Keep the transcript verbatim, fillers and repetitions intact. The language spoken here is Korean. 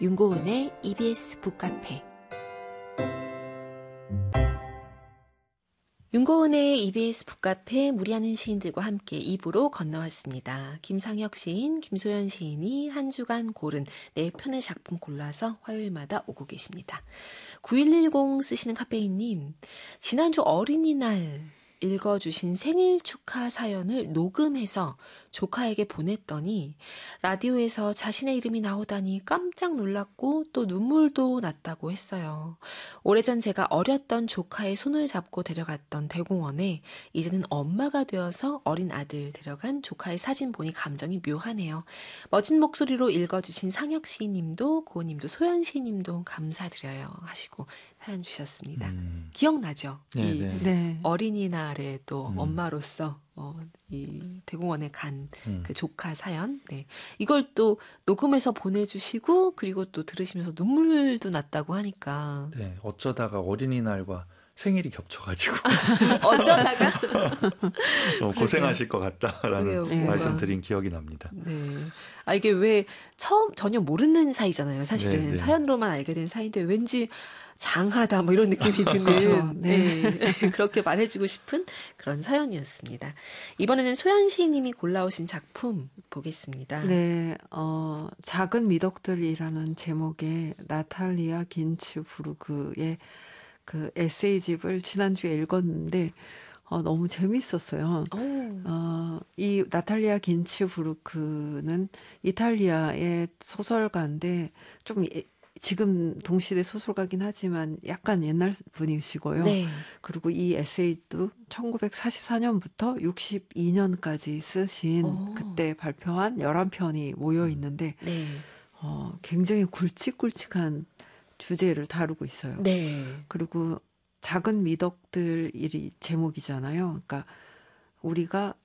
윤고은의 이비에스 북카페. 윤고은의 이비에스 북카페 무리하는 시인들과 함께 이 부로 건너왔습니다. 김상혁 시인, 김소연 시인이 한 주간 고른 네 편의 작품 골라서 화요일마다 오고 계십니다. 구일일공 쓰시는 카페인님, 지난주 어린이날 읽어주신 생일 축하 사연을 녹음해서 조카에게 보냈더니 라디오에서 자신의 이름이 나오다니 깜짝 놀랐고 또 눈물도 났다고 했어요. 오래전 제가 어렸던 조카의 손을 잡고 데려갔던 대공원에 이제는 엄마가 되어서 어린 아들 데려간 조카의 사진 보니 감정이 묘하네요. 멋진 목소리로 읽어주신 상혁 시인님도 고은님도 소연 시인님도 감사드려요 하시고 사연 주셨습니다. 음. 기억나죠? 네, 이 네. 네. 어린이날에 또 음. 엄마로서 어, 이 대공원에 간 그 음. 조카 사연. 네. 이걸 또 녹음해서 보내주시고 그리고 또 들으시면서 눈물도 났다고 하니까. 네, 어쩌다가 어린이날과 생일이 겹쳐가지고 어쩌다가 어, 고생하실 것 같다라는 네. 말씀 드린 기억이 납니다. 네. 아 이게 왜 처음 전혀 모르는 사이잖아요. 사실은 네, 네. 사연으로만 알게 된 사이인데 왠지 장하다 뭐 이런 느낌이 드는 네. 네. 그렇게 말해주고 싶은 그런 사연이었습니다. 이번에는 소연 시인님이 골라오신 작품 보겠습니다. 네, 어, 작은 미덕들이라는 제목의 나탈리아 긴츠부르크의 그 에세이집을 지난주에 읽었는데 어, 너무 재밌었어요. 어, 이 나탈리아 긴츠부르크는 이탈리아의 소설가인데 좀 예, 지금 동시대 소설가긴 하지만 약간 옛날 분이시고요. 네. 그리고 이 에세이도 천구백사십사 년부터 육십이 년까지 쓰신 오. 그때 발표한 열한 편이 모여 있는데 네. 어, 굉장히 굵직굵직한 주제를 다루고 있어요. 네. 그리고 작은 미덕들이 제목이잖아요. 그러니까 우리가